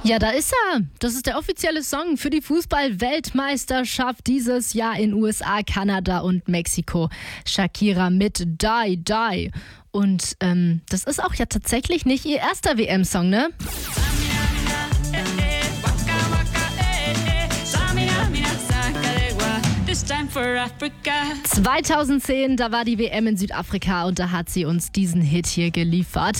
Ja, da ist er. Das ist der offizielle Song für die Fußball-Weltmeisterschaft dieses Jahr in USA, Kanada und Mexiko. Shakira mit Die Die. Und das ist auch ja tatsächlich nicht ihr erster WM-Song, ne? 2010, da war die WM in Südafrika und da hat sie uns diesen Hit hier geliefert.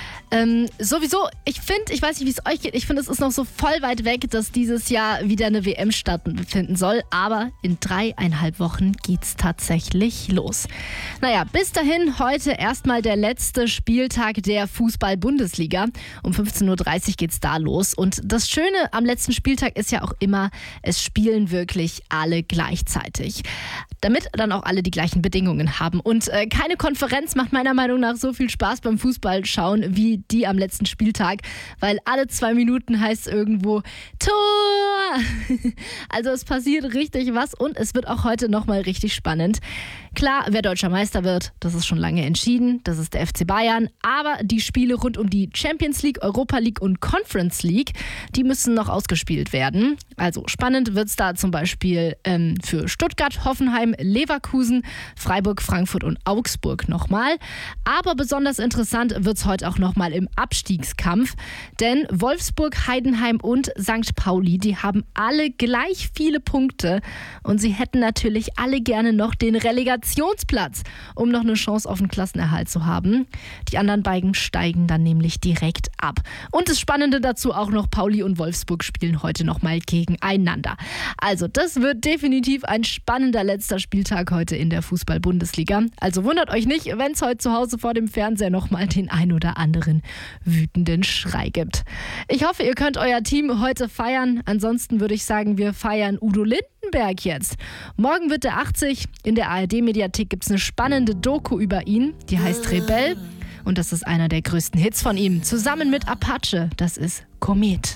Sowieso, ich weiß nicht, wie es euch geht, ich finde, es ist noch so voll weit weg, dass dieses Jahr wieder eine WM stattfinden soll, aber in 3,5 Wochen geht's tatsächlich los. Naja, bis dahin heute erstmal der letzte Spieltag der Fußball-Bundesliga. Um 15.30 Uhr geht's da los und das Schöne am letzten Spieltag ist ja auch immer, es spielen wirklich alle gleichzeitig, damit dann auch alle die gleichen Bedingungen haben. Und keine Konferenz macht meiner Meinung nach so viel Spaß beim Fußball schauen wie die am letzten Spieltag, weil alle 2 Minuten heißt irgendwo Tor! Also es passiert richtig was und es wird auch heute nochmal richtig spannend. Klar, wer deutscher Meister wird, das ist schon lange entschieden, das ist der FC Bayern, aber die Spiele rund um die Champions League, Europa League und Conference League, die müssen noch ausgespielt werden. Also spannend wird es da zum Beispiel für Stuttgart, Hoffenheim, Leverkusen, Freiburg, Frankfurt und Augsburg nochmal. Aber besonders interessant wird es heute auch nochmal im Abstiegskampf, denn Wolfsburg, Heidenheim und St. Pauli, die haben alle gleich viele Punkte und sie hätten natürlich alle gerne noch den Relegationsplatz, um noch eine Chance auf den Klassenerhalt zu haben. Die anderen beiden steigen dann nämlich direkt ab. Und das Spannende dazu auch noch, Pauli und Wolfsburg spielen heute nochmal gegeneinander. Also das wird definitiv ein spannender letzter Spieltag heute in der Fußball-Bundesliga. Also wundert euch nicht, wenn es heute zu Hause vor dem Fernseher nochmal den ein oder anderen wütenden Schrei gibt. Ich hoffe, ihr könnt euer Team heute feiern. Ansonsten würde ich sagen, wir feiern Udo Lindenberg jetzt. Morgen wird er 80. In der ARD-Mediathek gibt es eine spannende Doku über ihn. Die heißt Rebell. Und das ist einer der größten Hits von ihm. Zusammen mit Apache. Das ist Komet.